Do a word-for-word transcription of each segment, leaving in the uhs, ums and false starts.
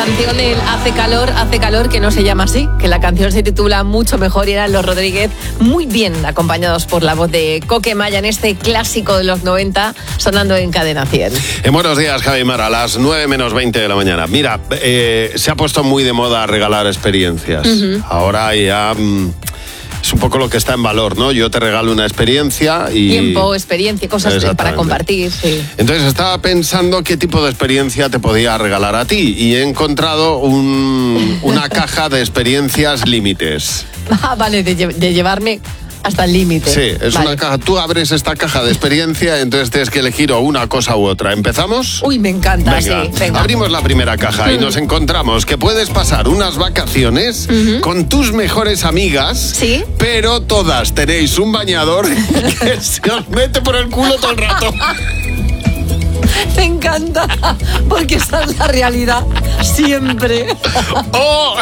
canción el Hace calor, hace calor, que no se llama así, que la canción se titula Mucho mejor y eran Los Rodríguez, muy bien acompañados por la voz de Coque Maya en este clásico de los noventa, sonando en Cadena cien. En buenos días, Javi Mar, a las nueve menos veinte de la mañana. Mira, eh, se ha puesto muy de moda regalar experiencias. Uh-huh. Ahora ya... Mmm, es un poco lo que está en valor, ¿no? Yo te regalo una experiencia y... Tiempo, experiencia, cosas para compartir, sí. Entonces estaba pensando qué tipo de experiencia te podía regalar a ti y he encontrado un, una caja de experiencias límites. Ah, vale, de, de llevarme hasta el límite. Sí, es vale. Una caja. Tú abres esta caja de experiencia, entonces tienes que elegir o una cosa u otra. ¿Empezamos? Uy, me encanta, venga, sí. Venga. Abrimos la primera caja y nos encontramos que puedes pasar unas vacaciones uh-huh. con tus mejores amigas, ¿sí? Pero todas tenéis un bañador que se os mete por el culo todo el rato. Me encanta, porque esa es la realidad siempre. ¡Oh!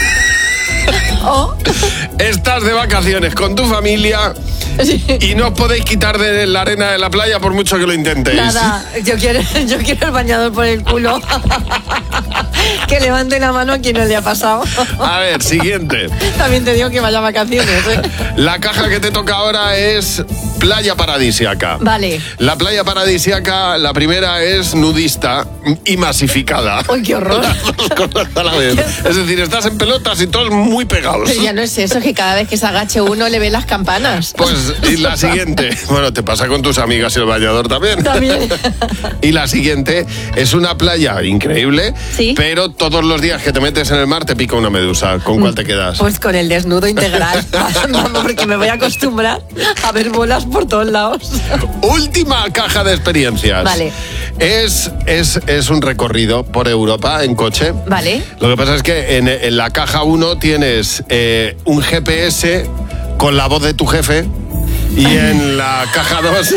Oh. Estás de vacaciones con tu familia sí. Y no os podéis quitar de la arena de la playa por mucho que lo intentéis. Nada, yo quiero, yo quiero el bañador por el culo. Que levante la mano a quien no le ha pasado. A ver, siguiente. También te digo que vaya a vacaciones, ¿eh? La caja que te toca ahora es playa paradisíaca. Vale. La playa paradisíaca, la primera es nudista y masificada. ¡Uy, qué horror! Las dos cosas a la vez. Es decir, estás en pelotas y todos muy pegados. Pero ya no es eso, que cada vez que se agache uno le ve las campanas. Pues, y la siguiente, bueno, te pasa con tus amigas y el bañador también. También. Y la siguiente es una playa increíble, ¿sí? Pero todos los días que te metes en el mar te pica una medusa. ¿Con cuál te quedas? Pues con el desnudo integral. Vamos, porque me voy a acostumbrar a ver bolas por todos lados. Última caja de experiencias. Vale. Es, es, es un recorrido por Europa en coche. Vale. Lo que pasa es que en, en la caja uno tienes eh, un G P S con la voz de tu jefe y en la caja dos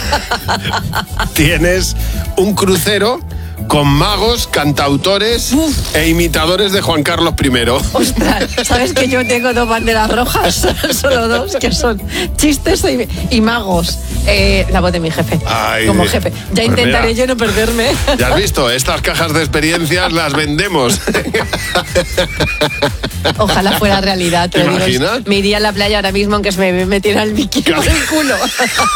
tienes un crucero con magos, cantautores Uf. e imitadores de Juan Carlos primero. Ostras, ¿sabes que yo tengo dos banderas rojas? Solo dos, que son chistes y, y magos. Eh, la voz de mi jefe, Ay, como jefe. Ya pues intentaré mira, yo no perderme. Ya has visto, estas cajas de experiencias las vendemos. Ojalá fuera realidad. ¿Te imaginas? Me iría a la playa ahora mismo aunque se me metiera el bikini por el culo.